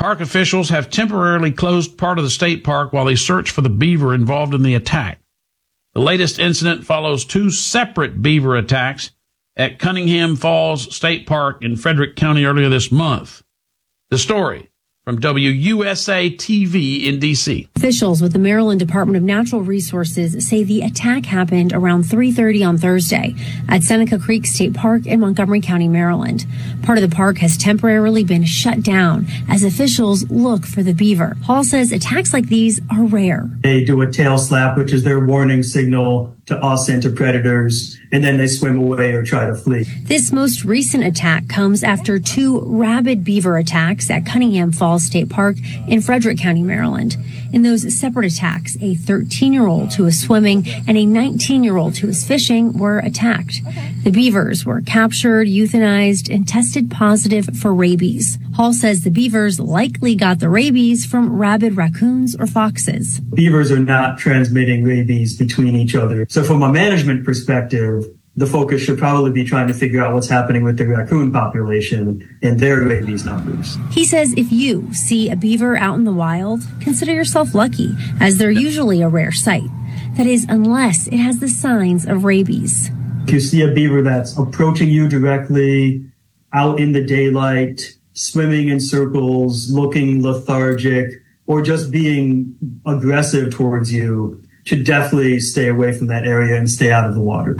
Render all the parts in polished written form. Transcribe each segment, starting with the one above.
Park officials have temporarily closed part of the state park while they search for the beaver involved in the attack. The latest incident follows 2 separate beaver attacks at Cunningham Falls State Park in Frederick County earlier this month. The story from WUSA TV in D.C. Officials with the Maryland Department of Natural Resources say the attack happened around 3:30 on Thursday at Seneca Creek State Park in Montgomery County, Maryland. Part of the park has temporarily been shut down as officials look for the beaver. Hall says attacks like these are rare. They do a tail slap, which is their warning signal to us and to predators, and then they swim away or try to flee. This most recent attack comes after 2 rabid beaver attacks at Cunningham Falls State Park in Frederick County, Maryland. In those separate attacks, a 13-year-old who was swimming and a 19-year-old who was fishing were attacked. The beavers were captured, euthanized, and tested positive for rabies. Hall says the beavers likely got the rabies from rabid raccoons or foxes. Beavers are not transmitting rabies between each other. So from a management perspective, the focus should probably be trying to figure out what's happening with the raccoon population and their rabies numbers. He says if you see a beaver out in the wild, consider yourself lucky, as they're usually a rare sight. That is, unless it has the signs of rabies. If you see a beaver that's approaching you directly, out in the daylight, swimming in circles, looking lethargic, or just being aggressive towards you, should definitely stay away from that area and stay out of the water.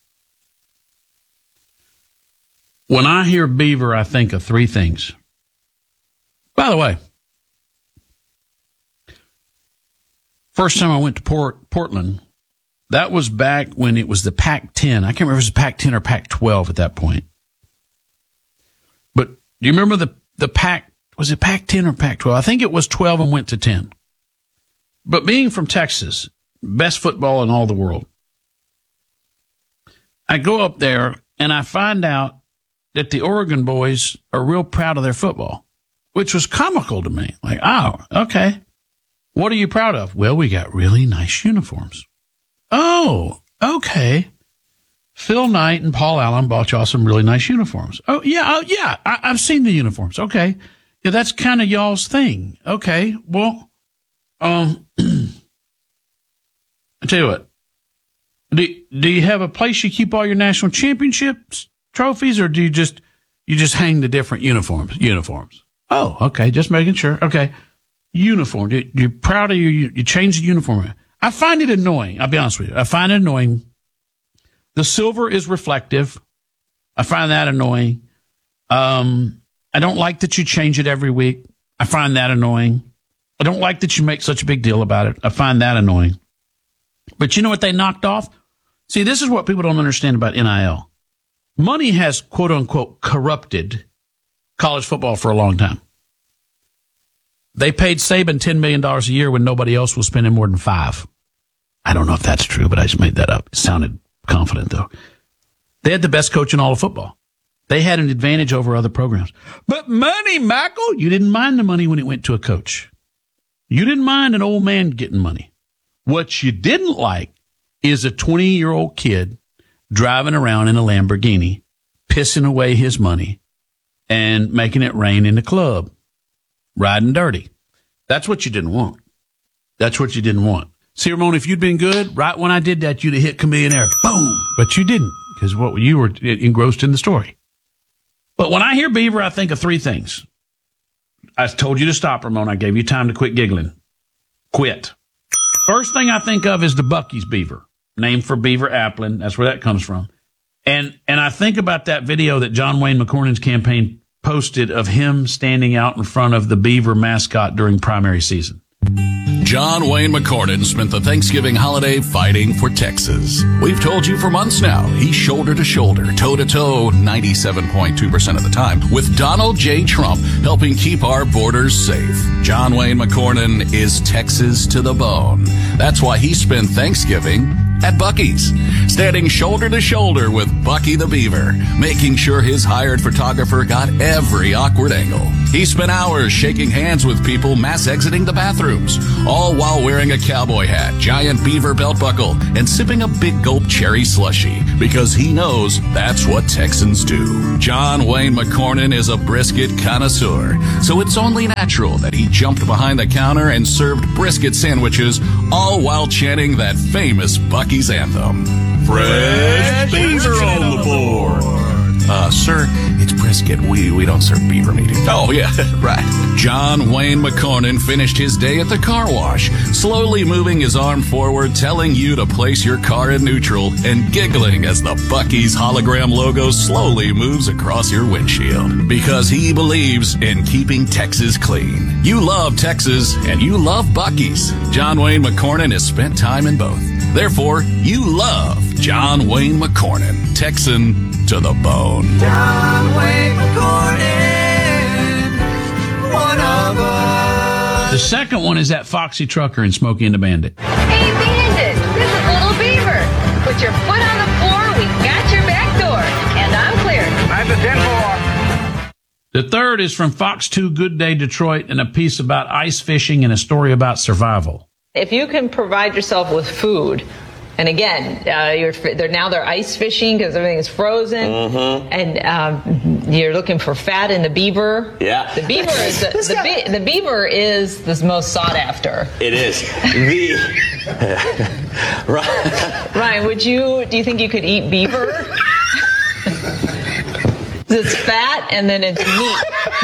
When I hear beaver, I think of 3 things. By the way, first time I went to Portland, that was back when it was the Pac-10. I can't remember if it was Pac-10 or Pac-12 at that point. But do you remember the Pac, was it Pac-10 or Pac-12? I think it was 12 and went to 10. But being from Texas, best football in all the world, I go up there and I find out that the Oregon boys are real proud of their football, which was comical to me. Like, oh, okay. What are you proud of? Well, we got really nice uniforms. Oh, okay. Phil Knight and Paul Allen bought y'all some really nice uniforms. Oh, yeah. I've seen the uniforms. Okay. Yeah, that's kind of y'all's thing. Okay. Well, I tell you what. Do you have a place you keep all your national championships trophies, or do you just hang the different uniforms? Oh, okay. Just making sure. Okay. Uniform. You're proud of you change the uniform. I find it annoying. I'll be honest with you. I find it annoying. The silver is reflective. I find that annoying. I don't like that you change it every week. I find that annoying. I don't like that you make such a big deal about it. I find that annoying. But you know what they knocked off? See, this is what people don't understand about NIL. Money has, quote unquote, corrupted college football for a long time. They paid Saban $10 million a year when nobody else was spending more than $5 million. I don't know if that's true, but I just made that up. It sounded confident, though. They had the best coach in all of football. They had an advantage over other programs. But money, Michael, you didn't mind the money when it went to a coach. You didn't mind an old man getting money. What you didn't like is a 20-year-old kid driving around in a Lamborghini, pissing away his money and making it rain in the club, riding dirty. That's what you didn't want. That's what you didn't want. See, Ramon, if you'd been good, right when I did that, you'd have hit Chameleonaire. Boom! But you didn't, because you were engrossed in the story. But when I hear beaver, I think of 3 things. I told you to stop, Ramon. I gave you time to quit giggling. Quit. First thing I think of is the Buc-ee's beaver, named for Beaver Applin. That's where that comes from. And I think about that video that John Wayne McCornyn's campaign posted of him standing out in front of the Beaver mascot during primary season. John Wayne McCornyn spent the Thanksgiving holiday fighting for Texas. We've told you for months now, he's shoulder to shoulder, toe to toe, 97.2% of the time, with Donald J. Trump helping keep our borders safe. John Wayne McCornyn is Texas to the bone. That's why he spent Thanksgiving at Buc-ee's, standing shoulder to shoulder with Bucky the Beaver, making sure his hired photographer got every awkward angle. He spent hours shaking hands with people mass exiting the bathrooms, all while wearing a cowboy hat, giant beaver belt buckle, and sipping a big gulp cherry slushie, because he knows that's what Texans do. John Wayne McCornan is a brisket connoisseur, so it's only natural that he jumped behind the counter and served brisket sandwiches, all while chanting that famous Buc-ee's anthem. Fresh beaver on the board. Sir, it's brisket. We don't serve beaver meat. Oh, yeah, right. John Wayne McCornan finished his day at the car wash, slowly moving his arm forward, telling you to place your car in neutral, and giggling as the Buc-ee's hologram logo slowly moves across your windshield. Because he believes in keeping Texas clean. You love Texas, and you love Buc-ee's. John Wayne McCornan has spent time in both. Therefore, you love John Wayne McCornan, Texan to the bone. John Wayne McCornan, one of us. The second one is that Foxy Trucker in Smokey and the Bandit. Hey, Bandit, this is Little Beaver. Put your foot on the floor, we got your back door, and I'm clear. I'm the 10-4. The third is from Fox 2 Good Day Detroit, and a piece about ice fishing and a story about survival. If you can provide yourself with food, and again, they're ice fishing because everything is frozen, and you're looking for fat in the beaver. Yeah, the beaver is the beaver is the most sought after. It is. Ryan, do you think you could eat beaver? It's fat and then it's meat.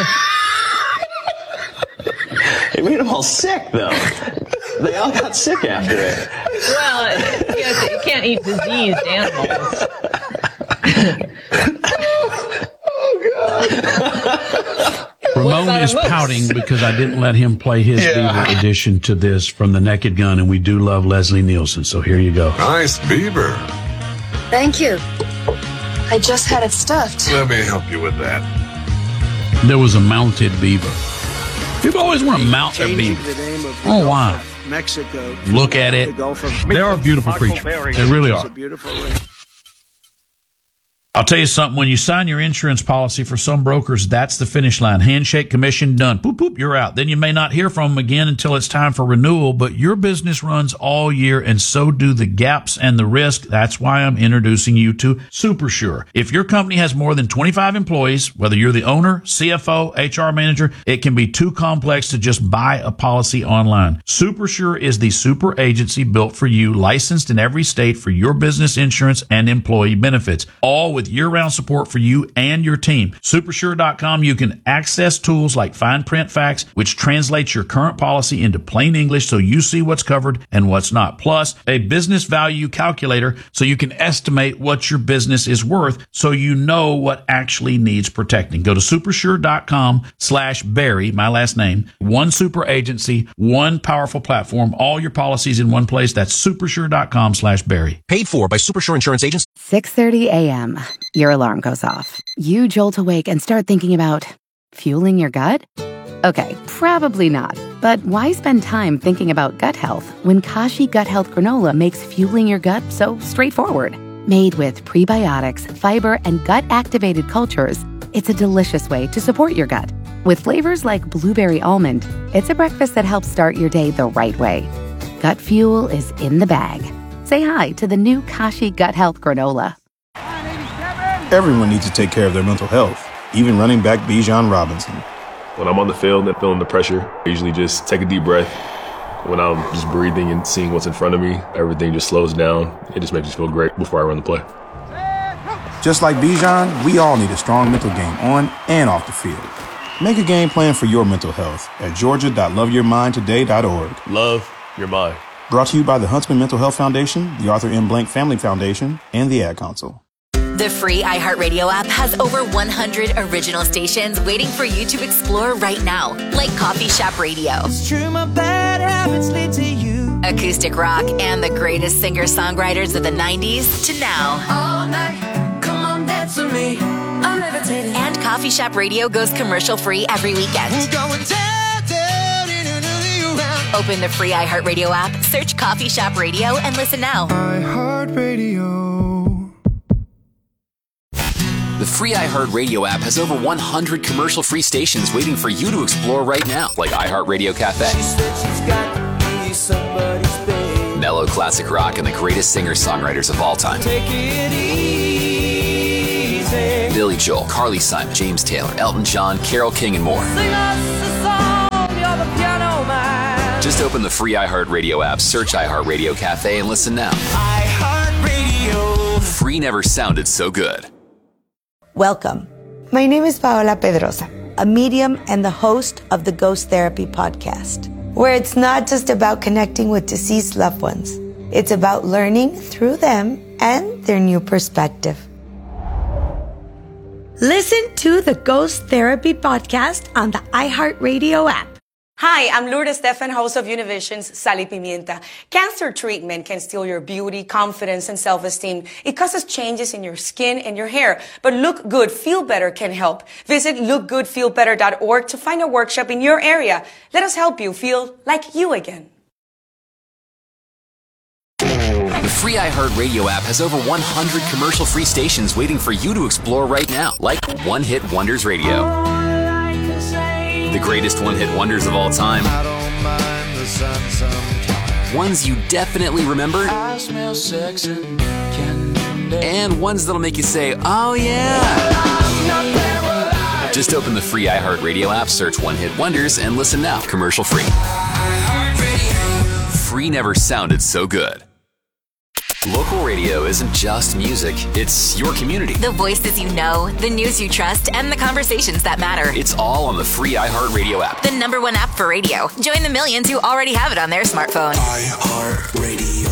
It made them all sick, though. They all got sick after it. Well, yes, you can't eat diseased animals. Ramon is pouting because I didn't let him play his beaver edition to this from The Naked Gun, and we do love Leslie Nielsen, so here you go. Nice beaver. Thank you. I just had it stuffed. Let me help you with that. There was a mounted beaver. People always want to mount their beaver. Oh, wow. Mexico. Look at it. They are beautiful creatures. They really are. I'll tell you something. When you sign your insurance policy, for some brokers, that's the finish line. Handshake, commission, done. Boop, boop, you're out. Then you may not hear from them again until it's time for renewal, but your business runs all year, and so do the gaps and the risk. That's why I'm introducing you to SuperSure. If your company has more than 25 employees, whether you're the owner, CFO, HR manager, it can be too complex to just buy a policy online. SuperSure is the super agency built for you, licensed in every state for your business insurance and employee benefits, all with year-round support for you and your team. Supersure.com, you can access tools like fine print facts, which translates your current policy into plain English so you see what's covered and what's not. Plus, a business value calculator so you can estimate what your business is worth so you know what actually needs protecting. Go to supersure.com/Barry, my last name. One super agency, one powerful platform, all your policies in one place. That's supersure.com/Barry. Paid for by Supersure Insurance Agents. 6:30 a.m. Your alarm goes off. You jolt awake and start thinking about fueling your gut? Okay, probably not. But why spend time thinking about gut health when Kashi Gut Health Granola makes fueling your gut so straightforward? Made with prebiotics, fiber, and gut-activated cultures, it's a delicious way to support your gut. With flavors like blueberry almond, it's a breakfast that helps start your day the right way. Gut fuel is in the bag. Say hi to the new Kashi Gut Health Granola. Everyone needs to take care of their mental health, even running back Bijan Robinson. When I'm on the field and feeling the pressure, I usually just take a deep breath. When I'm just breathing and seeing what's in front of me, everything just slows down. It just makes me feel great before I run the play. Just like Bijan, we all need a strong mental game on and off the field. Make a game plan for your mental health at georgia.loveyourmindtoday.org. Love your mind. Brought to you by the Huntsman Mental Health Foundation, the Arthur M. Blank Family Foundation, and the Ad Council. The free iHeartRadio app has over 100 original stations waiting for you to explore right now, like Coffee Shop Radio, It's true, my bad habits lead to you. acoustic rock, and the greatest singer-songwriters of the 90s to now. All night, come on, dance with me. I'm levitating. And Coffee Shop Radio goes commercial-free every weekend. We're going down, down, in another round. Open the free iHeartRadio app, search Coffee Shop Radio, and listen now. iHeartRadio. The free iHeartRadio app has over 100 commercial-free stations waiting for you to explore right now, like iHeartRadio Cafe, mellow classic rock, and the greatest singers-songwriters of all time. Take it easy. Billy Joel, Carly Simon, James Taylor, Elton John, Carole King, and more. Sing us a song, you're the piano man. Just open the free iHeartRadio app, search iHeartRadio Cafe, and listen now. iHeartRadio. Free never sounded so good. Welcome. My name is Paola Pedrosa, a medium and the host of the Ghost Therapy podcast, where it's not just about connecting with deceased loved ones. It's about learning through them and their new perspective. Listen to the Ghost Therapy podcast on the iHeartRadio app. Hi, I'm Lourdes Stefan, host of Univision's Sal y Pimienta. Cancer treatment can steal your beauty, confidence, and self-esteem. It causes changes in your skin and your hair. But Look Good, Feel Better can help. Visit lookgoodfeelbetter.org to find a workshop in your area. Let us help you feel like you again. The free iHeartRadio app has over 100 commercial-free stations waiting for you to explore right now, like One Hit Wonders Radio. The greatest one-hit wonders of all time. I don't mind the sun sometimes. Ones you definitely remember. I smell sex and candy. And ones that'll make you say, oh yeah. Just open the free iHeartRadio app, search One Hit Wonders, and listen now, commercial-free. Free never sounded so good. Local radio isn't just music, it's your community. The voices you know, the news you trust, and the conversations that matter. It's all on the free iHeartRadio app. The #1 app for radio. Join the millions who already have it on their smartphone. iHeartRadio.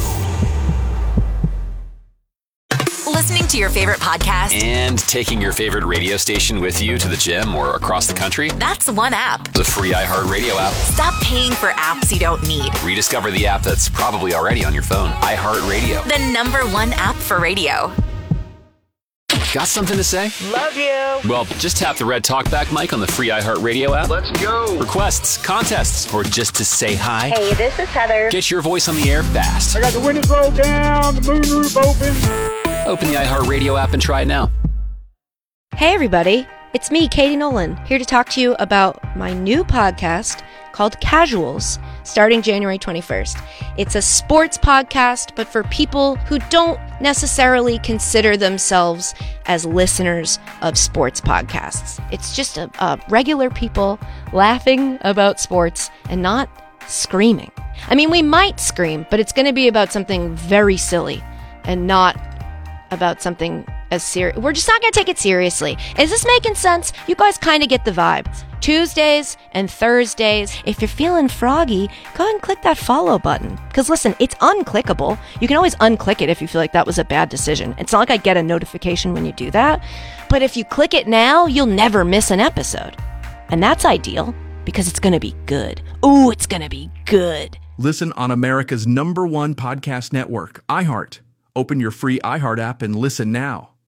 Listening to your favorite podcast and taking your favorite radio station with you to the gym or across the country. That's one app. The free iHeartRadio app. Stop paying for apps you don't need. Rediscover the app that's probably already on your phone. iHeartRadio. The #1 app for radio. Got something to say? Love you. Well, just tap the red talkback mic on the free iHeartRadio app. Let's go. Requests, contests, or just to say hi. Hey, this is Heather. Get your voice on the air fast. I got the windows rolled down, the moonroof open. Open the iHeartRadio app and try it now. Hey everybody, it's me, Katie Nolan, here to talk to you about my new podcast called Casuals, starting January 21st. It's a sports podcast, but for people who don't necessarily consider themselves as listeners of sports podcasts. It's just a regular people laughing about sports and not screaming. I mean, we might scream, but it's going to be about something very silly and not about something as serious. We're just not going to take it seriously. Is this making sense? You guys kind of get the vibe. Tuesdays and Thursdays. If you're feeling froggy, go ahead and click that follow button. Because listen, it's unclickable. You can always unclick it if you feel like that was a bad decision. It's not like I get a notification when you do that. But if you click it now, you'll never miss an episode. And that's ideal because it's going to be good. Ooh, it's going to be good. Listen on America's #1 podcast network, iHeart. Open your free iHeart app and listen now.